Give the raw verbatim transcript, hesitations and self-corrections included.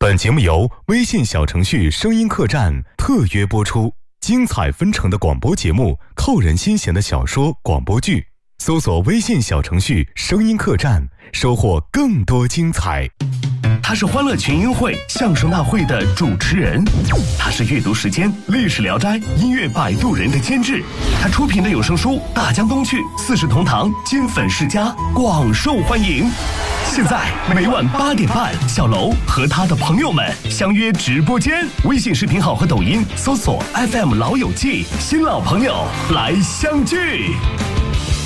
本节目由微信小程序声音客栈特约播出，精彩纷呈的广播节目，扣人心弦的小说广播剧，搜索微信小程序声音客栈，收获更多精彩。 他是欢乐群英会相声大会的主持人，他是阅读时间历史聊斋音乐摆渡人的监制，他出品的有声书《大江东去》《四世同堂》《金粉世家》广受欢迎。现在每晚八点半，小楼和他的朋友们相约直播间，微信视频号和抖音搜索 F M 老友记，新老朋友来相聚。